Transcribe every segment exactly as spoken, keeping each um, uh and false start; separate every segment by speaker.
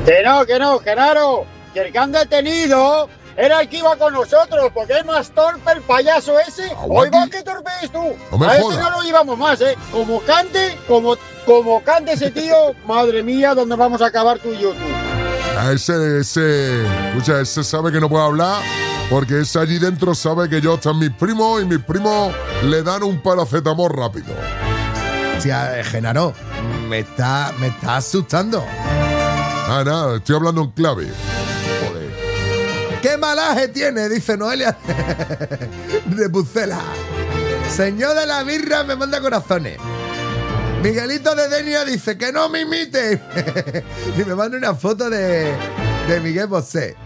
Speaker 1: Que no, que no, Genaro, que el que han detenido era el que iba con nosotros, porque es más torpe el payaso ese. Oiga, qué torpe es tú.
Speaker 2: No me
Speaker 1: a
Speaker 2: jodas.
Speaker 1: ese no lo llevamos más, ¿eh? Como cante, como, como cante ese tío, madre mía, ¿dónde vamos a acabar tú y yo, tú?
Speaker 2: A ese, ese, escucha, ese sabe que no puede hablar porque ese allí dentro sabe que yo están mis primos y mis primos le dan un paracetamol rápido.
Speaker 3: Hostia, Genaro, me está, me está asustando.
Speaker 2: Ah, nada, estoy hablando en clave. Joder.
Speaker 3: ¡Qué malaje tiene! Dice Noelia de Pucela. Señor de la birra me manda corazones. Miguelito de Denia dice que no me imite. Y me manda una foto de, de Miguel Bosé.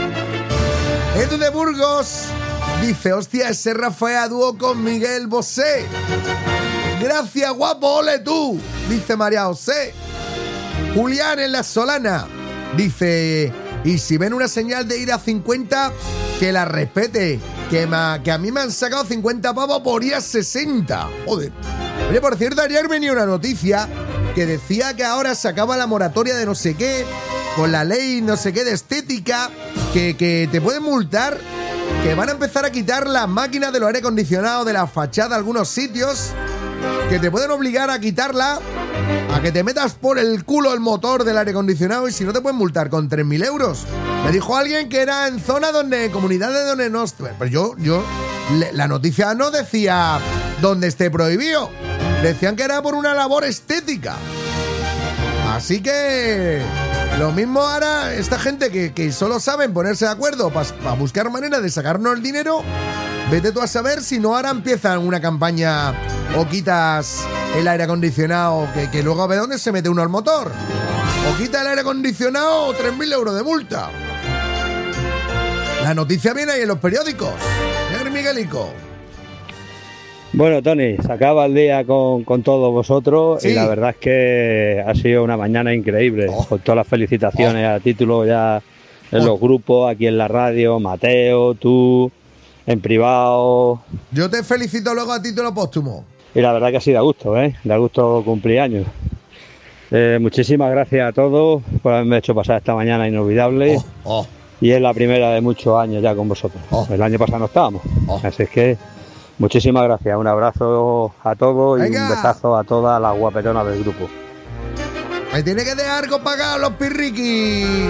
Speaker 3: Edu de Burgos dice, hostia, ese Rafael a dúo con Miguel Bosé. Gracias, guapo, ole tú, dice María José. Julián en La Solana dice, y si ven una señal de ir a cincuenta, que la respete, que, ma, que a mí me han sacado cincuenta pavos por ir a sesenta. Joder. Oye, por cierto, ayer venía una noticia que decía que ahora se acaba la moratoria de no sé qué, con la ley no sé qué de estética, que, que te pueden multar, que van a empezar a quitar las máquinas de los aire acondicionados de la fachada de algunos sitios, que te pueden obligar a quitarla, a que te metas por el culo el motor del aire acondicionado y si no te pueden multar con tres mil euros. Me dijo alguien que era en zona donde, comunidades donde no... Pero yo, yo, la noticia no decía donde esté prohibido. Decían que era por una labor estética. Así que... Lo mismo ahora, esta gente que, que solo saben ponerse de acuerdo para pa buscar maneras de sacarnos el dinero, vete tú a saber si no ahora empiezan una campaña o quitas el aire acondicionado, que, que luego a ver dónde se mete uno al motor. O quita el aire acondicionado o tres mil euros de multa. La noticia viene ahí en los periódicos. Señor Miguelico.
Speaker 4: Bueno, Tony, se acaba el día con, con todos vosotros sí. Y la verdad es que ha sido una mañana increíble, oh. Con todas las felicitaciones oh. a título ya en oh. los grupos, aquí en la radio, Mateo, tú, en privado.
Speaker 3: Yo te felicito luego a título póstumo.
Speaker 4: Y la verdad que ha sido a gusto, ¿eh? Da gusto cumplir años. Eh, muchísimas gracias a todos por haberme hecho pasar esta mañana inolvidable.
Speaker 3: Oh. Oh.
Speaker 4: Y es la primera de muchos años ya con vosotros. Oh. El año pasado no estábamos, oh. Así es que... Muchísimas gracias, un abrazo a todos. Venga. Y un besazo a todas las guapetonas del grupo.
Speaker 3: Me tiene que dejar algo pagado los pirriquis.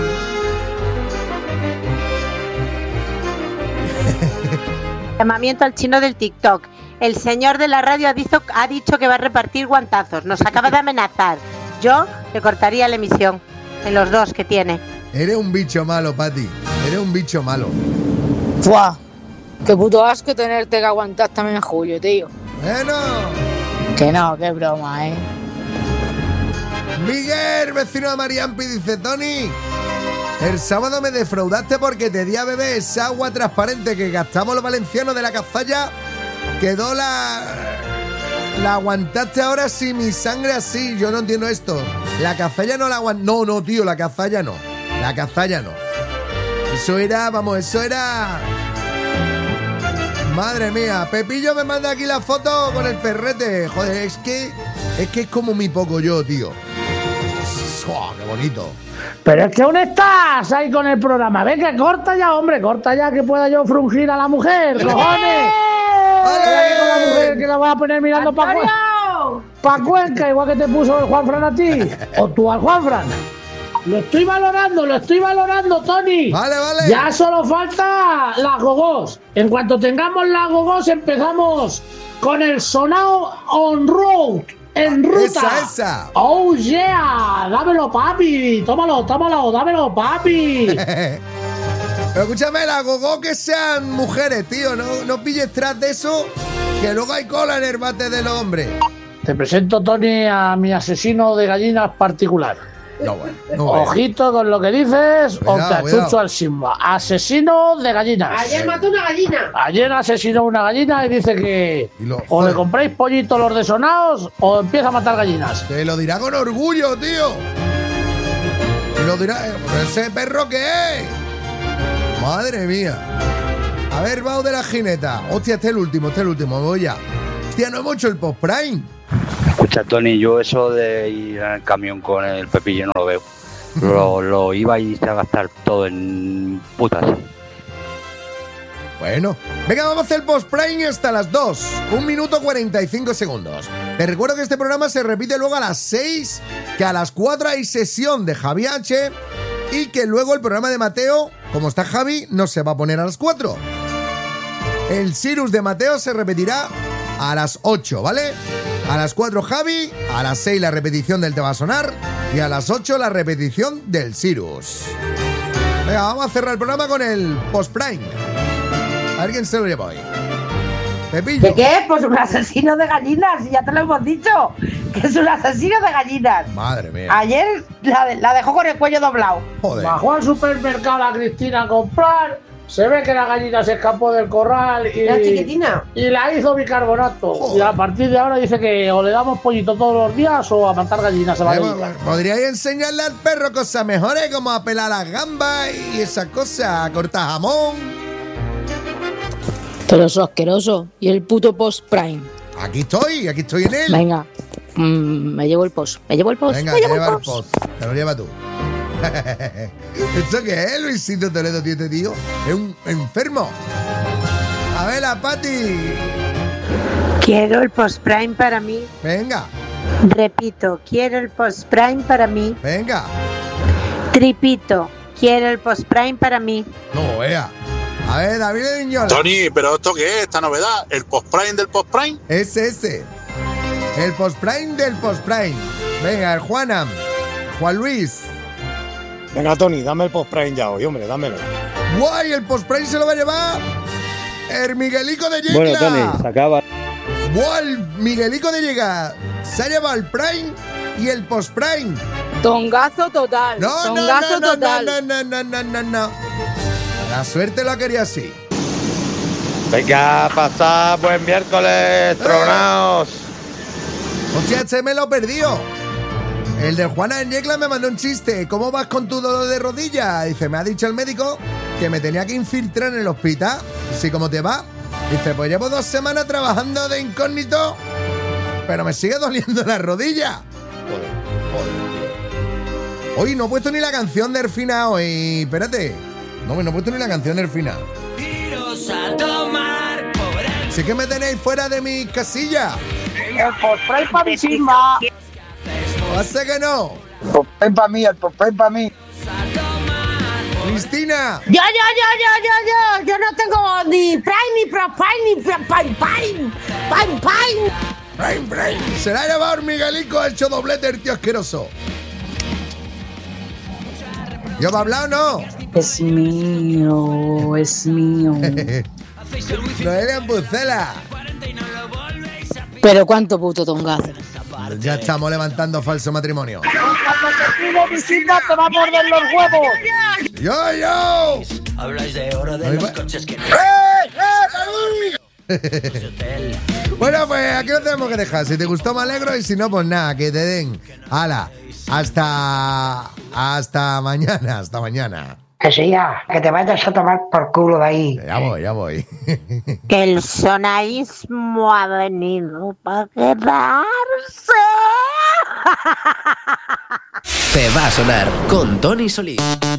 Speaker 5: Llamamiento al chino del TikTok. El señor de la radio ha dicho, ha dicho que va a repartir guantazos. Nos acaba de amenazar. Yo le cortaría la emisión en los dos que tiene.
Speaker 3: Eres un bicho malo, Pati. Eres un bicho malo.
Speaker 6: ¡Fua! Qué puto asco tenerte que aguantar también en julio, tío.
Speaker 3: Bueno.
Speaker 6: Que no, qué broma, ¿eh?
Speaker 3: Miguel, vecino de Mariampi, dice, Tony, el sábado me defraudaste porque te di a beber esa agua transparente que gastamos los valencianos de la cazalla. Quedó la... La aguantaste ahora sí, mi sangre así. Yo no entiendo esto. La cazalla no la aguantó. No, no, tío, la cazalla no. La cazalla no. Eso era, vamos, eso era... Madre mía, Pepillo me manda aquí la foto con el perrete. Joder, es que es que es como mi poco yo, tío. ¡Oh, qué bonito!
Speaker 7: Pero es que aún estás ahí con el programa. Venga, corta ya, hombre, corta ya que pueda yo frungir a la mujer, cojones. ¡Ale! Con la mujer que la voy a poner mirando para Cuenca. Pa' Cuenca, igual que te puso el Juanfran a ti. O tú al Juanfran. Lo estoy valorando, lo estoy valorando, Tony.
Speaker 3: Vale, vale.
Speaker 7: Ya solo falta las gogos. En cuanto tengamos las gogos, empezamos con el sonado on road. En ruta.
Speaker 3: Esa, esa.
Speaker 7: Oh, yeah. Dámelo, papi. Tómalo, tómalo. Dámelo, papi.
Speaker 3: Pero escúchame, las gogos que sean mujeres, tío. No, no pilles tras de eso, que luego hay cola en el bate del hombre.
Speaker 7: Te presento, Tony, a mi asesino de gallinas particular.
Speaker 3: No, bueno, no, bueno.
Speaker 7: Ojito con lo que dices,
Speaker 3: cuidado,
Speaker 7: o te achucho
Speaker 3: cuidado.
Speaker 7: al Simba. Asesino de gallinas.
Speaker 6: Ayer mató una gallina.
Speaker 7: Ayer asesinó una gallina y dice que
Speaker 3: Y lo-
Speaker 7: o
Speaker 3: joder.
Speaker 7: le compráis pollitos los desonados o empieza a matar gallinas.
Speaker 3: Te lo dirá con orgullo, tío. Y lo dirá... ¿Pero ese perro qué es? Madre mía. A ver, Bau de la jineta. Hostia, este es el último, este es el último. Voy ya. Hostia, no hemos hecho el post-prime.
Speaker 4: Escucha, Tony, yo eso de ir en el camión con el Pepillo no lo veo. lo, lo ibais a gastar todo en putas.
Speaker 3: Bueno, venga, vamos a hacer el post-prime hasta las dos. Un minuto cuarenta y cinco segundos. Te recuerdo que este programa se repite luego a las seis, que a las cuatro hay sesión de Javi H y que luego el programa de Mateo, como está Javi, no se va a poner a las cuatro. El Sirius de Mateo se repetirá a las ocho, ¿vale? A las cuatro Javi, a las seis la repetición del Te Va a Sonar y a las ocho la repetición del Sirius. Venga, vamos a cerrar el programa con el post-prime. Alguien se lo lleva hoy. Pepillo.
Speaker 5: ¿De qué? Pues un asesino de gallinas, ya te lo hemos dicho. Que es un asesino de gallinas.
Speaker 3: Madre mía.
Speaker 5: Ayer la, de, la dejó con el cuello doblado.
Speaker 3: Joder.
Speaker 7: Bajó al supermercado la Cristina a comprar. Se ve que la gallina se escapó del corral y,
Speaker 5: ¿La chiquitina?
Speaker 7: y la hizo bicarbonato.
Speaker 3: Joder.
Speaker 7: Y a partir de ahora dice que o le damos pollito todos los días o a matar gallinas se va a dedicar.
Speaker 3: Podríais enseñarle al perro cosas mejores como a pelar las gambas y esas cosas, a cortar jamón.
Speaker 6: Pero eso es asqueroso. ¿Y el puto post-prime?
Speaker 3: Aquí estoy, aquí estoy en él.
Speaker 6: Venga, mm, me llevo el post. Me llevo el post.
Speaker 3: Venga,
Speaker 6: me
Speaker 3: te
Speaker 6: llevo
Speaker 3: lleva
Speaker 6: el
Speaker 3: el
Speaker 6: post.
Speaker 3: post. Te lo lleva tú. ¿Esto qué es, Luisito Toledo, tío, este tío? Es un enfermo. A ver, la Pati.
Speaker 5: Quiero el post-prime para mí.
Speaker 3: Venga,
Speaker 5: Repito, quiero el post-prime para mí.
Speaker 3: venga.
Speaker 5: Tripito, quiero el post-prime para mí.
Speaker 3: No, vea. A ver, David de Viñola.
Speaker 8: Tony, ¿pero esto qué es? ¿Esta novedad? ¿El post-prime del post-prime?
Speaker 3: Es ese. El post-prime del post-prime. Venga, el Juanam. Juan Luis.
Speaker 1: Venga, Tony, dame el post-prime ya hoy, hombre, dámelo.
Speaker 3: Guay, el post-prime se lo va a llevar el Miguelico de Yecla.
Speaker 4: Bueno, Tony, se acaba.
Speaker 3: Guay, el Miguelico de Yecla. Se ha llevado el prime y el post-prime.
Speaker 6: Tongazo total.
Speaker 3: No, no,
Speaker 6: Tongazo
Speaker 3: no, no,
Speaker 6: total.
Speaker 3: no, no, no, no, no, no. La suerte lo quería así.
Speaker 4: Venga, pasad buen miércoles, tronaos.
Speaker 3: Hostia, este me lo perdió. El de Juana en Yecla me mandó un chiste. ¿Cómo vas con tu dolor de rodilla? Dice, me ha dicho el médico que me tenía que infiltrar en el hospital. Sí, ¿cómo te va? Dice, pues llevo dos semanas trabajando de incógnito, pero me sigue doliendo la rodilla. Joder, joder. Hoy no he puesto ni la canción de Erfina hoy. Espérate. No, no he puesto ni la canción de Erfina. Sí que me tenéis fuera de mi casilla.
Speaker 7: El post-prime para mi Simba.
Speaker 3: Pasa que no.
Speaker 1: El post-prime para mí, el post-prime para mí.
Speaker 3: Cristina.
Speaker 5: Yo, yo, yo, yo, yo, yo. Yo no tengo ni prime, ni pro prime, ni pro prime, prime, prime, prime.
Speaker 3: Prime, prime. Se la ha llevado Miguelico, ha hecho doblete el tío asqueroso. ¿Yo me ha hablado o no?
Speaker 6: Es mío, es mío.
Speaker 3: Noelia en Bucela.
Speaker 6: Pero cuánto puto tongazo.
Speaker 3: Ya estamos levantando falso matrimonio.
Speaker 7: Cuando te pide mi Simba te va a morder los huevos.
Speaker 3: ¡Yo, yo!
Speaker 9: Habláis de oro de
Speaker 3: Ahí
Speaker 9: los
Speaker 3: va.
Speaker 9: coches que no.
Speaker 3: Bueno, pues aquí lo tenemos que dejar. Si te gustó, me alegro. Y si no, pues nada, que te den. ¡Hala! Hasta. Hasta mañana. Hasta mañana.
Speaker 5: Que sí, ya, que te vayas a tomar por culo de ahí.
Speaker 3: Ya voy, ya voy.
Speaker 5: Que el sonaísmo ha venido para quedarse.
Speaker 9: Te va a sonar con Tony Solís.